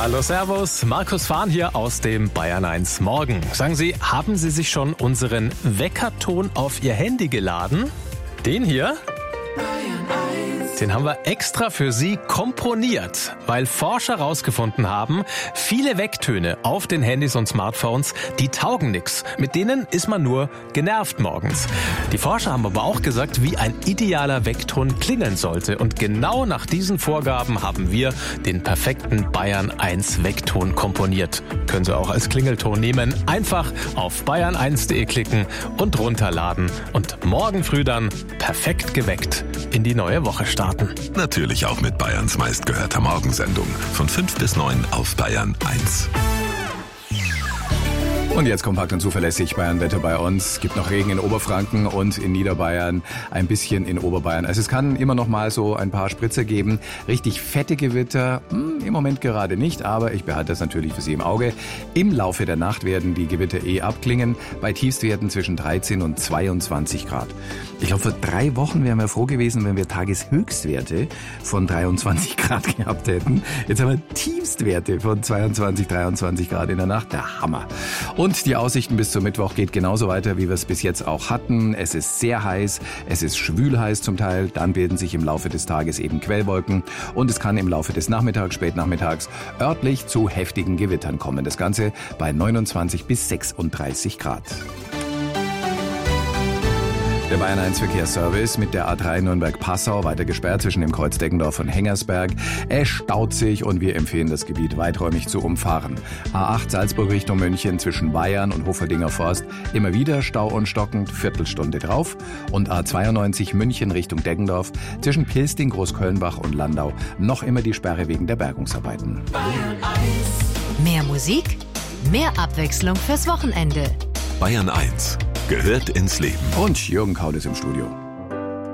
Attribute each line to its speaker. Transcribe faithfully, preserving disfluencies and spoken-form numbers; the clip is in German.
Speaker 1: Hallo, servus. Markus Fahn hier aus dem Bayern eins Morgen. Sagen Sie, haben Sie sich schon unseren Weckerton auf Ihr Handy geladen? Den hier? Den haben wir extra für Sie komponiert, weil Forscher herausgefunden haben, viele Wecktöne auf den Handys und Smartphones, die taugen nix. Mit denen ist man nur genervt morgens. Die Forscher haben aber auch gesagt, wie ein idealer Weckton klingeln sollte. Und genau nach diesen Vorgaben haben wir den perfekten Bayern eins Weckton komponiert. Können Sie auch als Klingelton nehmen. Einfach auf bayern eins punkt de klicken und runterladen. Und morgen früh dann perfekt geweckt in die neue Woche starten.
Speaker 2: Natürlich auch mit Bayerns meistgehörter Morgensendung. Von fünf bis neun auf Bayern eins.
Speaker 3: Und jetzt kompakt und zuverlässig Bayern-Wetter bei uns. Es gibt noch Regen in Oberfranken und in Niederbayern, ein bisschen in Oberbayern. Also es kann immer noch mal so ein paar Spritzer geben. Richtig fette Gewitter, hm, im Moment gerade nicht, aber ich behalte das natürlich für Sie im Auge. Im Laufe der Nacht werden die Gewitter eh abklingen, bei Tiefstwerten zwischen dreizehn und zweiundzwanzig Grad. Ich glaube, vor drei Wochen wären wir froh gewesen, wenn wir Tageshöchstwerte von dreiundzwanzig Grad gehabt hätten. Jetzt haben wir Tiefstwerte von zweiundzwanzig, dreiundzwanzig Grad in der Nacht. Der Hammer. Und die Aussichten bis zum Mittwoch geht genauso weiter, wie wir es bis jetzt auch hatten. Es ist sehr heiß, es ist schwül heiß zum Teil. Dann bilden sich im Laufe des Tages eben Quellwolken. Und es kann im Laufe des Nachmittags, spätnachmittags örtlich zu heftigen Gewittern kommen. Das Ganze bei neunundzwanzig bis sechsunddreißig Grad. Der Bayern eins Verkehrsservice mit der A drei Nürnberg-Passau weiter gesperrt zwischen dem Kreuz Deggendorf und Hengersberg. Es staut sich und wir empfehlen, das Gebiet weiträumig zu umfahren. A acht Salzburg Richtung München zwischen Bayern und Hoferdinger Forst immer wieder Stau und stockend, Viertelstunde drauf. Und A zweiundneunzig München Richtung Deggendorf zwischen Pilsting, Großkölnbach und Landau noch immer die Sperre wegen der Bergungsarbeiten.
Speaker 4: Bayern eins. Mehr Musik, mehr Abwechslung fürs Wochenende.
Speaker 2: Bayern eins gehört ins Leben.
Speaker 3: Und Jürgen Kaul ist im Studio.